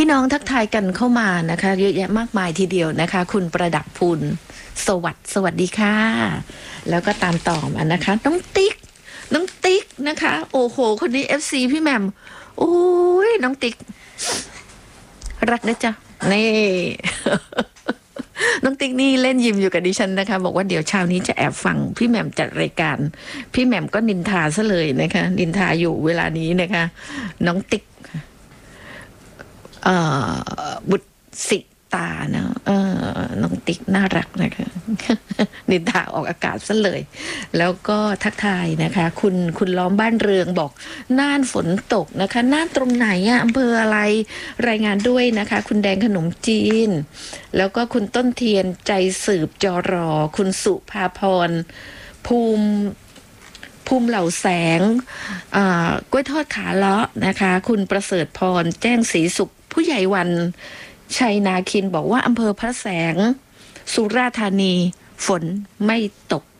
พี่น้องทักทายกันเข้ามานะคะเยอะแยะมากมายทีเดียวนะคะคุณประดับพูลสวัสดีค่ะแล้วก็ตามต่อมานะคะน้องติ๊กนะคะโอ้โหคนนี้ FC พี่แหม่มโอ้ยน้องติ๊กรักนะจ๊ะนี่ น้องติ๊กนี่เล่นยิมอยู่กับดิฉันนะคะบอกว่าเดี๋ยวเช้านี้จะแอบฟังพี่แหม่มจัดรายการพี่แหม่มก็นินทาซะเลยนะคะนินทาอยู่เวลานี้นะคะน้องติ๊กบุตรสิตานะน้องติ๊กน่ารักนะคะนินทาออกอากาศซะเลยแล้วก็ทักทายนะคะคุณล้อมบ้านเรืองบอกน่านฝนตกนะคะน่านตรงไหนอะอำเภออะไรรายงานด้วยนะคะคุณแดงขนมจีนแล้วก็คุณต้นเทียนใจสืบจรอคุณสุภาพรภูมิเหล่าแสงกล้วยทอดขาเลาะนะคะคุณประเสริฐพรแจ้งศรีสุขผู้ใหญ่วันชัยนาคินบอกว่าอำเภอพระแสงสุราษฎร์ธานีฝนไม่ตก